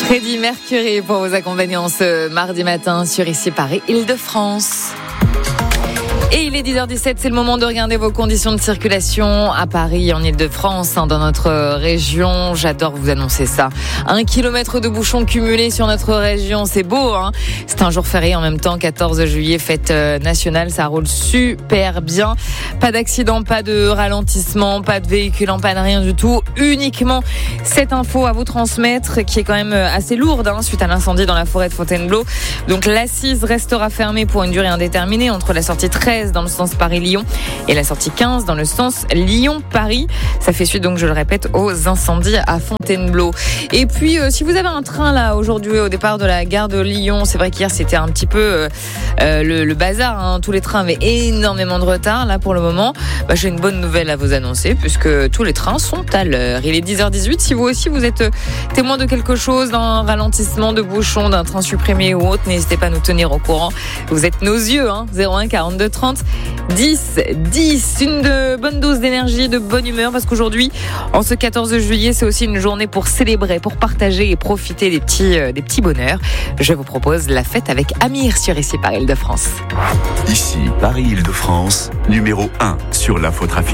Freddie Mercury pour vous accompagner en ce mardi matin sur Ici Paris, Île-de-France. Et il est 10h17, c'est le moment de regarder vos conditions de circulation à Paris, en Île-de-France, dans notre région. J'adore vous annoncer ça. 1 kilomètre de bouchons cumulés sur notre région, c'est beau, hein. C'est un jour férié en même temps, 14 juillet, fête nationale, ça roule super bien. Pas d'accident, pas de ralentissement, pas de véhicule en panne, rien du tout. Uniquement cette info à vous transmettre, qui est quand même assez lourde, hein, suite à l'incendie dans la forêt de Fontainebleau. Donc l'A6 restera fermée pour une durée indéterminée entre la sortie 13 dans le sens Paris-Lyon et la sortie 15 dans le sens Lyon-Paris. Ça fait suite, donc je le répète, aux incendies à Fontainebleau. Et puis si vous avez un train là aujourd'hui au départ de la gare de Lyon, c'est vrai qu'hier c'était un petit peu le bazar, hein. Tous les trains avaient énormément de retard. Là pour le moment, j'ai une bonne nouvelle à vous annoncer puisque tous les trains sont à l'heure. Il est 10h18. Si vous aussi vous êtes témoin de quelque chose, d'un ralentissement de bouchon, d'un train supprimé ou autre, n'hésitez pas à nous tenir au courant. Vous êtes nos yeux, hein. 01 42 30 10 10. Une bonne dose d'énergie, de bonne humeur, parce qu'aujourd'hui, en ce 14 juillet, c'est aussi une journée pour célébrer, pour partager et profiter des petits bonheurs. Je vous propose la fête avec Amir sur Ici Paris Île-de-France. Ici Paris Île-de-France, numéro 1 sur l'infotrafic.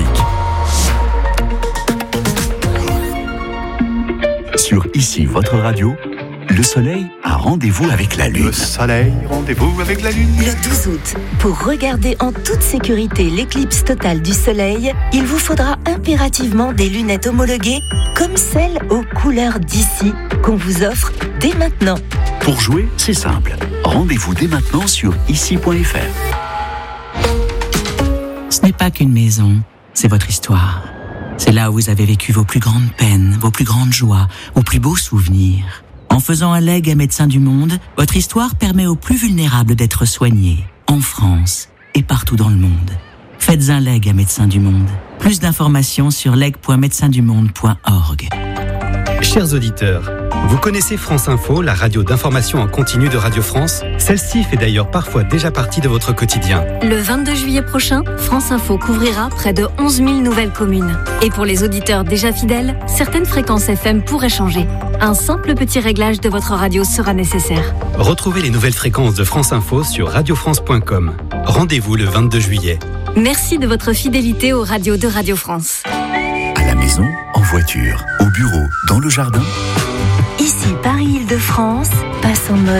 Sur Ici votre radio, le soleil a rendez-vous avec la lune. Le soleil, rendez-vous avec la lune. Le 12 août, pour regarder en toute sécurité l'éclipse totale du soleil, il vous faudra impérativement des lunettes homologuées comme celles aux couleurs d'ici qu'on vous offre dès maintenant. Pour jouer, c'est simple. Rendez-vous dès maintenant sur ici.fr. Ce n'est pas qu'une maison, c'est votre histoire. C'est là où vous avez vécu vos plus grandes peines, vos plus grandes joies, vos plus beaux souvenirs. En faisant un legs à Médecins du Monde, votre histoire permet aux plus vulnérables d'être soignés, en France et partout dans le monde. Faites un legs à Médecins du Monde. Plus d'informations sur leg.médecindumonde.org. Chers auditeurs, vous connaissez France Info, la radio d'information en continu de Radio France? Celle-ci fait d'ailleurs parfois déjà partie de votre quotidien. Le 22 juillet prochain, France Info couvrira près de 11 000 nouvelles communes. Et pour les auditeurs déjà fidèles, certaines fréquences FM pourraient changer. Un simple petit réglage de votre radio sera nécessaire. Retrouvez les nouvelles fréquences de France Info sur radiofrance.com. Rendez-vous le 22 juillet. Merci de votre fidélité aux radios de Radio France. À la maison, en voiture, au bureau, dans le jardin. Ici Paris Île-de-France passe en mode